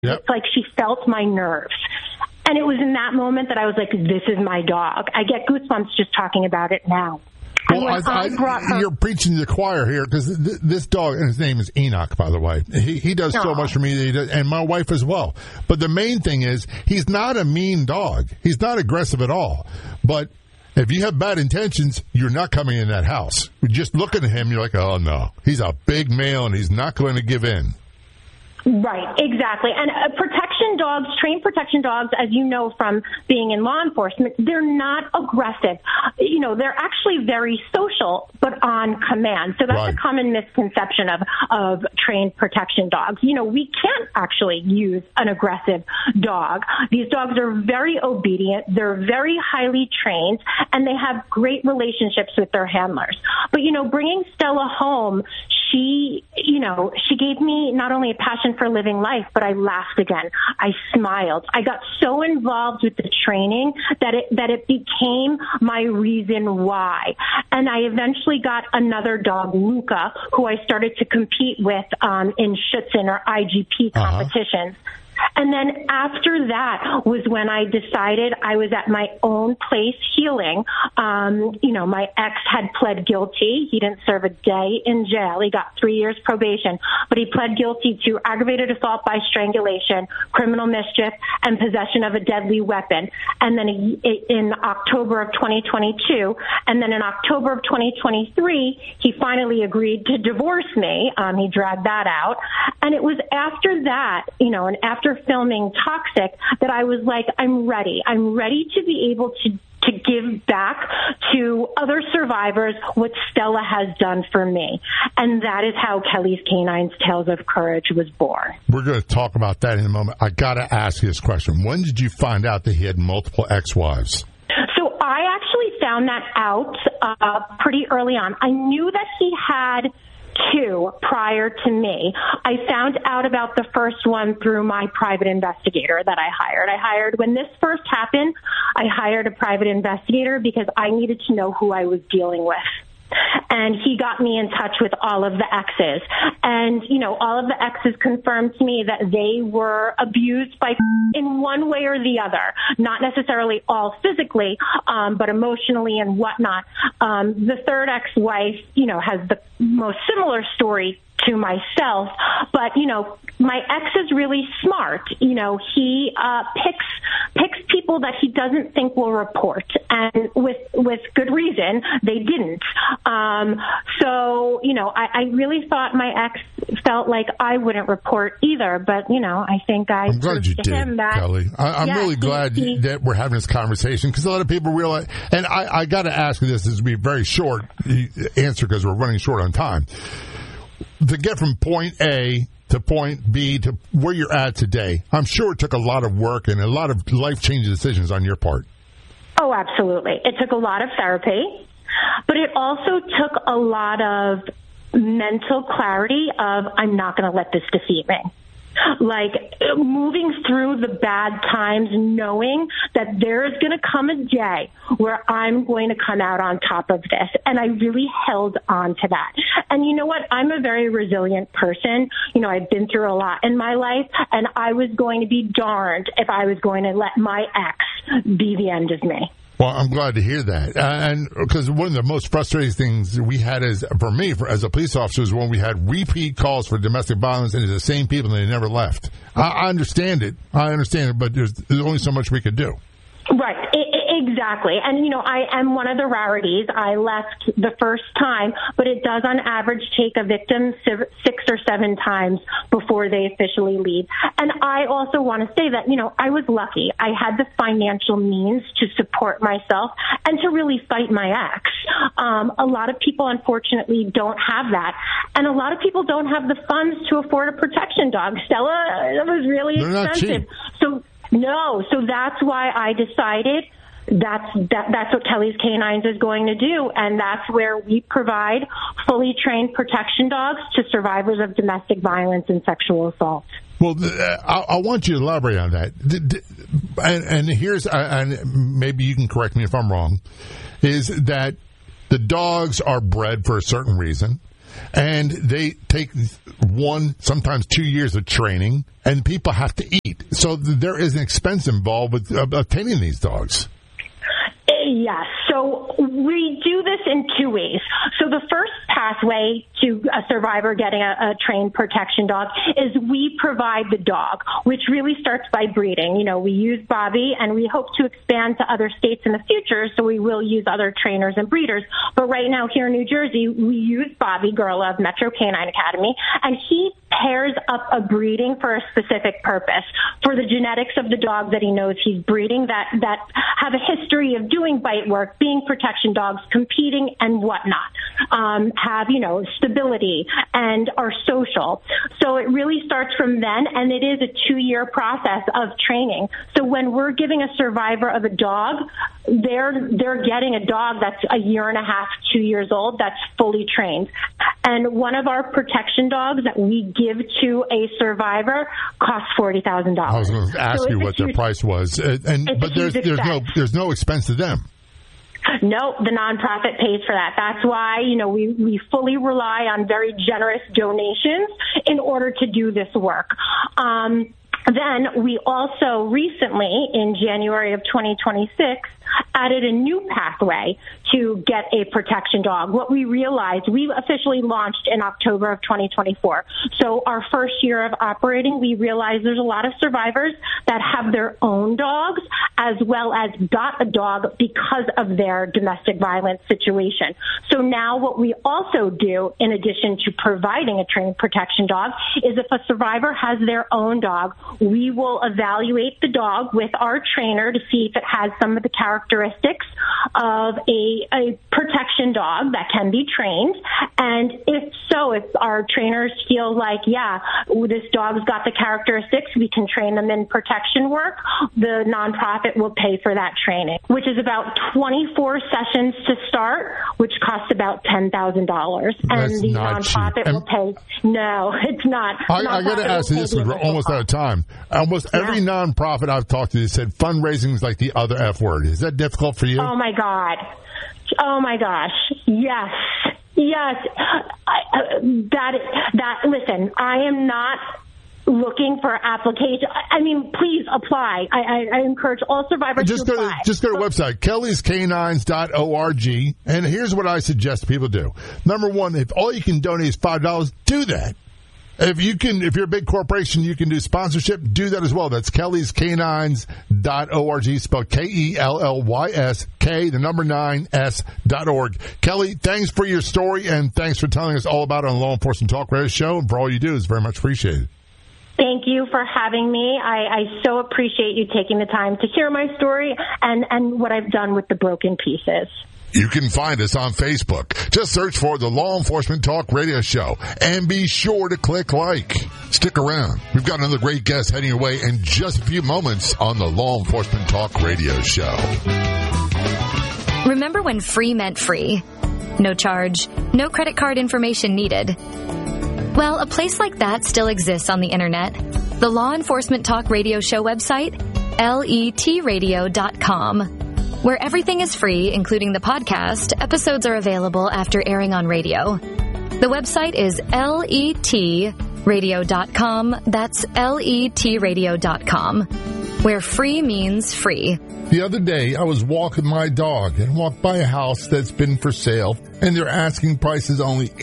Yep. It's like she felt my nerves. And it was in that moment that I was like, this is my dog. I get goosebumps just talking about it now. Well, you're preaching to the choir here, because this dog, and his name is Enoch, by the way, he does so much for me, and my wife as well. But the main thing is, he's not a mean dog. He's not aggressive at all. But if you have bad intentions, you're not coming in that house. Just looking at him, you're like, oh, no. He's a big male, and he's not going to give in. Right, exactly. And protection dogs, trained protection dogs, as you know from being in law enforcement, they're not aggressive. You know, they're actually very social, but on command. So that's a common misconception of trained protection dogs. You know, we can't actually use an aggressive dog. These dogs are very obedient. They're very highly trained, and they have great relationships with their handlers. But, you know, bringing Stella home, she gave me not only a passion for living life, but I laughed again. I smiled. I got so involved with the training that it became my reason why. And I eventually got another dog, Luca, who I started to compete with in Schutzhund or IGP competitions. And then after that was when I decided I was at my own place healing. My ex had pled guilty. He didn't serve a day in jail. He got 3 years probation, but he pled guilty to aggravated assault by strangulation, criminal mischief, and possession of a deadly weapon. And then in October of 2022, and then in October of 2023, he finally agreed to divorce me. He dragged that out. And it was after that, and after filming Toxic, that I was like, I'm ready. I'm ready to be able to give back to other survivors what Stella has done for me. And that is how Kelly's Canines Tales of Courage was born. We're going to talk about that in a moment. I got to ask you this question. When did you find out that he had multiple ex-wives? So I actually found that out pretty early on. I knew that he had 2 prior to me. I found out about the first one through my private investigator that I hired. When this first happened, I hired a private investigator because I needed to know who I was dealing with. And he got me in touch with all of the exes. And, all of the exes confirmed to me that they were abused by in one way or the other. Not necessarily all physically, but emotionally and whatnot. The third ex-wife, has the most similar story to myself, but my ex is really smart. He picks people that he doesn't think will report, and with good reason they didn't. I really thought my ex felt like I wouldn't report either, but I think I'm glad you did, Kelly. I'm really glad that we're having this conversation, because a lot of people realize, and I got to ask you this will be a very short answer because we're running short on time. To get from point A to point B to where you're at today, I'm sure it took a lot of work and a lot of life-changing decisions on your part. Oh, absolutely. It took a lot of therapy, but it also took a lot of mental clarity of, I'm not going to let this defeat me. Like moving through the bad times, knowing that there is going to come a day where I'm going to come out on top of this. And I really held on to that. And you know what? I'm a very resilient person. I've been through a lot in my life, and I was going to be darned if I was going to let my ex be the end of me. Well, I'm glad to hear that. And because one of the most frustrating things we had as a police officer is when we had repeat calls for domestic violence, and it's the same people and they never left. I understand it, but there's only so much we could do. Right. Exactly. And, I am one of the rarities. I left the first time, but it does on average take a victim 6 or 7 times before they officially leave. And I also want to say that, I was lucky. I had the financial means to support myself and to really fight my ex. A lot of people, unfortunately, don't have that. And a lot of people don't have the funds to afford a protection dog. Stella, it was really expensive. So that's why I decided that's what Kelly's Canines is going to do, and that's where we provide fully trained protection dogs to survivors of domestic violence and sexual assault. Well, I want you to elaborate on that. And here's, and maybe you can correct me if I'm wrong, is that the dogs are bred for a certain reason. and they take 1, sometimes 2 years of training, and people have to eat. So there is an expense involved with obtaining these dogs. Yes. So we do this in 2 ways. So the first pathway to a survivor getting a trained protection dog is we provide the dog, which really starts by breeding. You know, we use Bobby, and we hope to expand to other states in the future, so we will use other trainers and breeders. But right now here in New Jersey, we use Bobby Gurla of Metro Canine Academy, and he pairs up a breeding for a specific purpose, for the genetics of the dog that he knows he's breeding that have a history of doing bite work, being protection dogs, competing and whatnot, have, stability and are social. So it really starts from then, and it is a 2-year process of training. So when we're giving a survivor of a dog, they're getting a dog that's 1.5 years, 2 years old, that's fully trained. And one of our protection dogs that we give to a survivor costs $40,000. I was going to ask you what their price was, but there's no expense to them. No, the nonprofit pays for that. That's why, we fully rely on very generous donations in order to do this work. Then we also recently, in January of 2026, added a new pathway to get a protection dog. What we realized, we officially launched in October of 2024. So our first year of operating, we realized there's a lot of survivors that have their own dogs as well as got a dog because of their domestic violence situation. So now what we also do, in addition to providing a trained protection dog, is if a survivor has their own dog, we will evaluate the dog with our trainer to see if it has some of the characteristics of a protection dog that can be trained. And if our trainers feel like, this dog's got the characteristics, we can train them in protection work, the nonprofit will pay for that training, which is about 24 sessions to start, which costs about $10,000. And the nonprofit will pay. No, it's not. I got to ask you this, we're almost out of time. Almost every nonprofit I've talked to said fundraising is like the other F word. Is that difficult for you? Oh, my God. Oh, my gosh. Yes. Listen, I am not looking for application. I mean, please apply. I encourage all survivors to apply. Just go to the website, kellyscanines.org, and here's what I suggest people do. Number one, if all you can donate is $5, do that. If you're a big corporation, you can do sponsorship, do that as well. That's kellyscanines.org, spelled KELLYSK, 9s.org. Kelly, thanks for your story, and thanks for telling us all about it on the Law Enforcement Talk Radio Show, and for all you do. It's very much appreciated. Thank you for having me. I so appreciate you taking the time to hear my story and what I've done with the broken pieces. You can find us on Facebook. Just search for the Law Enforcement Talk Radio Show and be sure to click like. Stick around. We've got another great guest heading your way in just a few moments on the Law Enforcement Talk Radio Show. Remember when free meant free? No charge, no credit card information needed. Well, a place like that still exists on the internet. The Law Enforcement Talk Radio Show website, letradio.com. Where everything is free, including the podcast, episodes are available after airing on radio. The website is letradio.com. That's letradio.com. Where free means free. The other day, I was walking my dog and walked by a house that's been for sale, and their asking price is only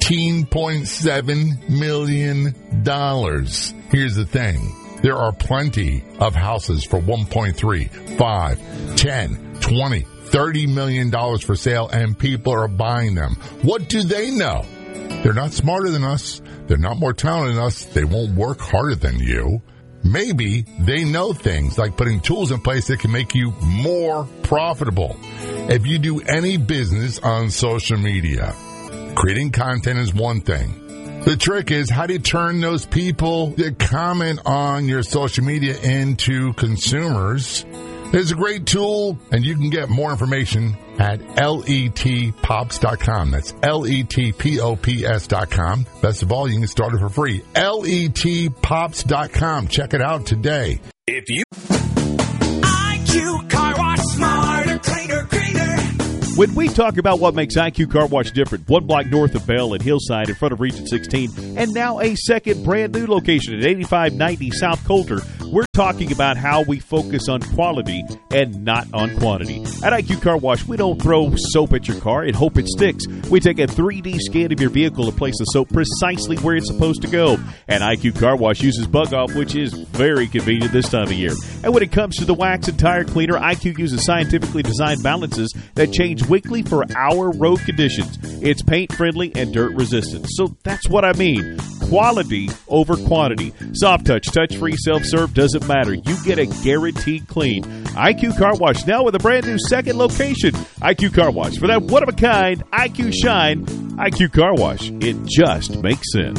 $18.7 million. Here's the thing. There are plenty of houses for $1.3, $5, $10, $20, $30 million for sale, and people are buying them. What do they know? They're not smarter than us. They're not more talented than us. They won't work harder than you. Maybe they know things like putting tools in place that can make you more profitable. If you do any business on social media, creating content is one thing. The trick is, how do you turn those people that comment on your social media into consumers? There's a great tool, and you can get more information at letpops.com. That's letpops.com. Best of all, you can get started for free. letpops.com. Check it out today. If you IQ Car Wash, smarter, cleaner, greener. When we talk about what makes IQ Car Wash different, one block north of Bell at Hillside in front of Region 16, and now a second brand new location at 8590 South Coulter, we're talking about how we focus on quality and not on quantity. At IQ Car Wash, we don't throw soap at your car and hope it sticks. We take a 3D scan of your vehicle and place the soap precisely where it's supposed to go. And IQ Car Wash uses Bug Off, which is very convenient this time of year. And when it comes to the wax and tire cleaner, IQ uses scientifically designed balances that change weekly for our road conditions. It's paint friendly and dirt resistant. So that's what I mean. Quality over quantity. Soft touch, touch-free, self-serve, doesn't matter. You get a guaranteed clean. IQ Car Wash now with a brand new second location. IQ Car Wash. For that one-of-a-kind IQ shine, IQ Car Wash. It just makes sense.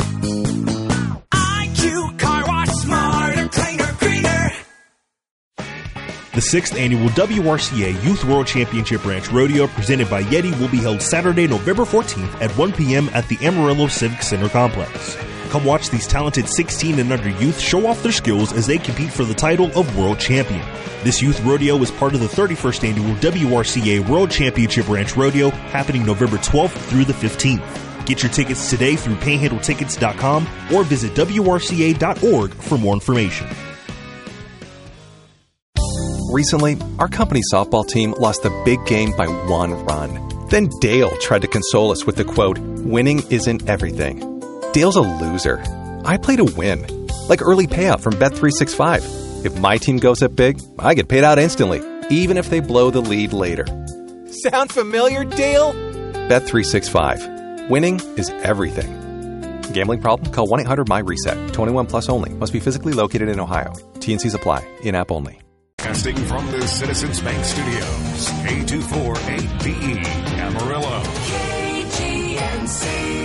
IQ Car Wash, smarter, cleaner, greener. The 6th annual WRCA Youth World Championship Ranch Rodeo presented by Yeti will be held Saturday, November 14th at 1 p.m. at the Amarillo Civic Center complex. Come watch these talented 16 and under youth show off their skills as they compete for the title of World Champion. This youth rodeo is part of the 31st annual WRCA World Championship Ranch Rodeo happening November 12th through the 15th. Get your tickets today through panhandletickets.com or visit WRCA.org for more information. Recently, our company's softball team lost the big game by 1 run. Then Dale tried to console us with the quote, "Winning isn't everything." Dale's a loser. I play to win. Like early payout from Bet365. If my team goes up big, I get paid out instantly, even if they blow the lead later. Sound familiar, Dale? Bet365. Winning is everything. Gambling problem? Call 1-800-MY-RESET. 21 plus only. Must be physically located in Ohio. T&Cs apply. In-app only. Casting from the Citizens Bank Studios, K248BE, Amarillo. KGNC.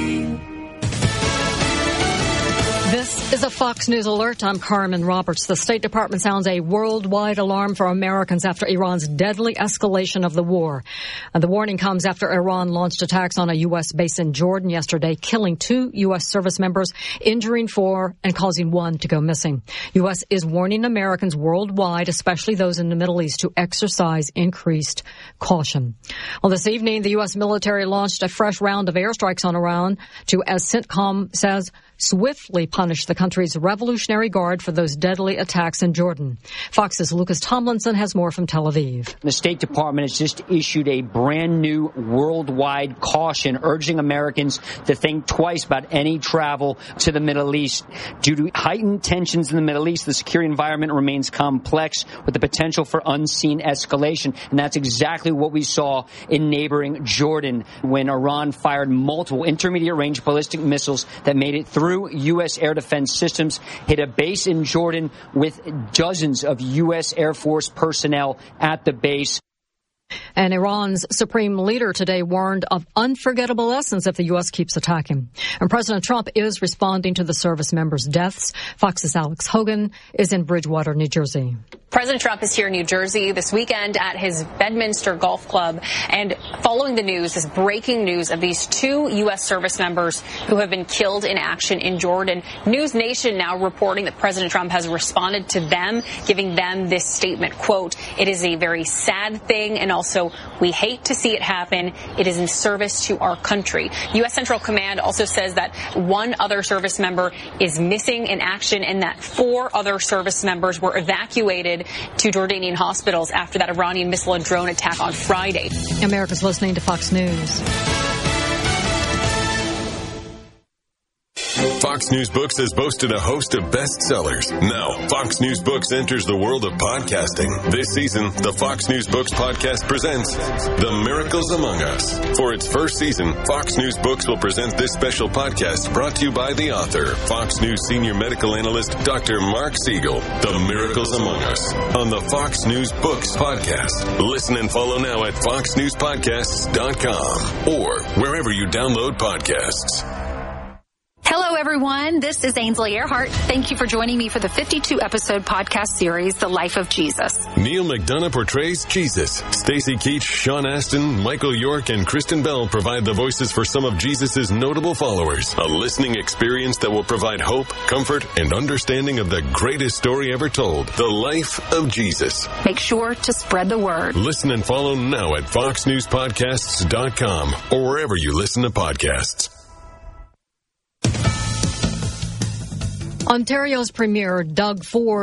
This is a Fox News alert. I'm Carmen Roberts. The State Department sounds a worldwide alarm for Americans after Iran's deadly escalation of the war. And the warning comes after Iran launched attacks on a U.S. base in Jordan yesterday, killing 2 U.S. service members, injuring 4, and causing 1 to go missing. U.S. is warning Americans worldwide, especially those in the Middle East, to exercise increased caution. Well, this evening, the U.S. military launched a fresh round of airstrikes on Iran to, as CENTCOM says, swiftly punish the country's Revolutionary Guard for those deadly attacks in Jordan. Fox's Lucas Tomlinson has more from Tel Aviv. The State Department has just issued a brand new worldwide caution urging Americans to think twice about any travel to the Middle East. Due to heightened tensions in the Middle East, the security environment remains complex with the potential for unseen escalation. And that's exactly what we saw in neighboring Jordan when Iran fired multiple intermediate-range ballistic missiles that made it through U.S. air defense systems, hit a base in Jordan with dozens of U.S. Air Force personnel at the base. And Iran's supreme leader today warned of unforgettable lessons if the U.S. keeps attacking. And President Trump is responding to the service members' deaths. Fox's Alex Hogan is in Bridgewater, New Jersey. President Trump is here in New Jersey this weekend at his Bedminster Golf Club. And following the news, this breaking news of these 2 U.S. service members who have been killed in action in Jordan, News Nation now reporting that President Trump has responded to them, giving them this statement, quote, "It is a very sad thing, and also we hate to see it happen. It is in service to our country." U.S. Central Command also says that 1 other service member is missing in action and that 4 other service members were evacuated to Jordanian hospitals after that Iranian missile and drone attack on Friday. America's listening to Fox News. Fox News Books has boasted a host of bestsellers. Now, Fox News Books enters the world of podcasting. This season, the Fox News Books podcast presents The Miracles Among Us. For its first season, Fox News Books will present this special podcast brought to you by the author, Fox News senior medical analyst, Dr. Mark Siegel. The Miracles Among Us on the Fox News Books podcast. Listen and follow now at foxnewspodcasts.com or wherever you download podcasts. Hello, everyone. everyone. This is Ainsley Earhart. Thank you for joining me for the 52-episode podcast series, The Life of Jesus. Neil McDonough portrays Jesus. Stacey Keach, Sean Astin, Michael York, and Kristen Bell provide the voices for some of Jesus' notable followers. A listening experience that will provide hope, comfort, and understanding of the greatest story ever told, The Life of Jesus. Make sure to spread the word. Listen and follow now at foxnewspodcasts.com or wherever you listen to podcasts. Ontario's Premier Doug Ford